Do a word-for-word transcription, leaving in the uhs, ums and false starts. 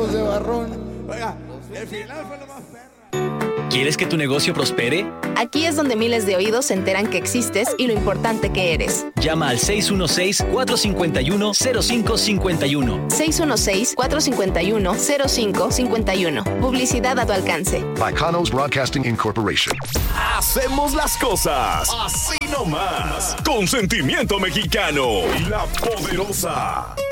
Los de Barrón. Oiga, el final fue lo más perro. ¿Quieres que tu negocio prospere? Aquí es donde miles de oídos se enteran que existes y lo importante que eres. Llama al seis uno seis, cuatro cinco uno, cero cinco cinco uno. seis uno seis, cuatro cinco uno, cero cinco cinco uno. Publicidad a tu alcance. Bacanos Broadcasting Incorporation. Hacemos las cosas así nomás. Con sentimiento mexicano. La Poderosa.